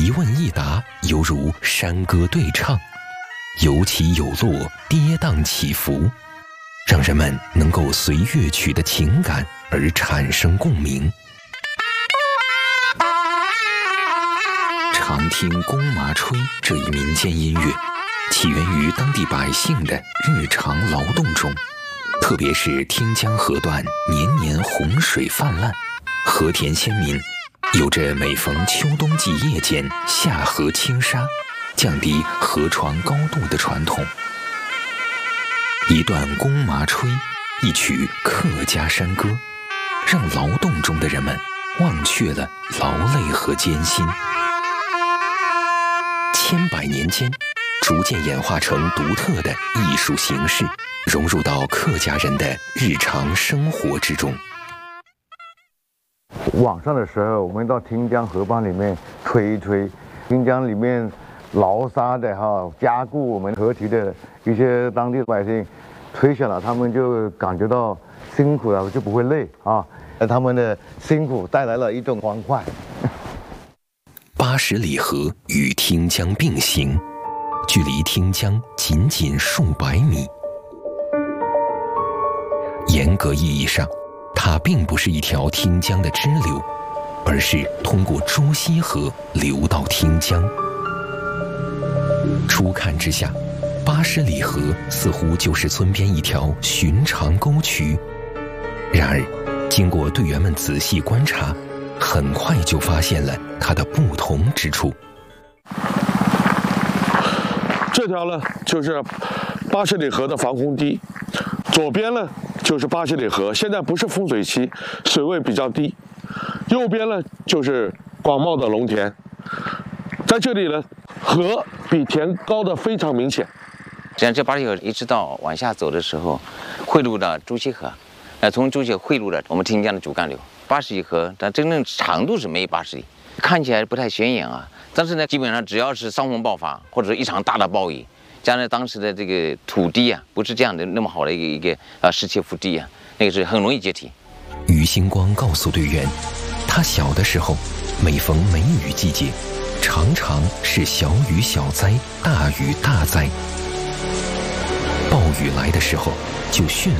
一问一答，犹如山歌对唱，有起有落，跌宕起伏，让人们能够随乐曲的情感而产生共鸣。常听弓麻吹这一民间音乐，起源于当地百姓的日常劳动中，特别是汀江河段年年洪水泛滥，和田先民有着每逢秋冬季夜间下河清沙，降低河床高度的传统。一段弓麻吹，一曲客家山歌，让劳动中的人们忘却了劳累和艰辛。千百年间，逐渐演化成独特的艺术形式，融入到客家人的日常生活之中。 晚上的时候，我们到汀江河畔里面吹一吹，汀江里面劳沙的加固我们河堤的一些当地百姓，吹响了，他们就感觉到辛苦了，就不会累啊。他们的辛苦带来了一种欢快。 80里河与汀江并行，距离汀江仅仅数百米。严格意义上，它并不是一条汀江的支流，而是通过朱溪河流到汀江。初看之下，80里河似乎就是村边一条寻常沟渠，然而经过队员们仔细观察，很快就发现了它的不同之处。 这条呢就是80里河的防洪堤，左边呢就是80里河，现在不是丰水期，水位比较低。右边呢就是广袤的农田，在这里呢，河比田高的非常明显。 实际上，这80里河一直到往下走的时候，汇入到朱溪河，从朱溪河汇入了我们汀江的主干流。80里河，但真正长度是没有80里，看起来不太显眼啊。但是呢，基本上只要是山洪爆发，或者是一场大的暴雨，加上当时的这个土地啊，不是这样的那么好的一个石切腹地啊，那个是很容易解体。 于星光告诉队员，他小的时候，每逢梅雨季节，常常是小雨小灾，大雨大灾。暴雨来的时候，就迅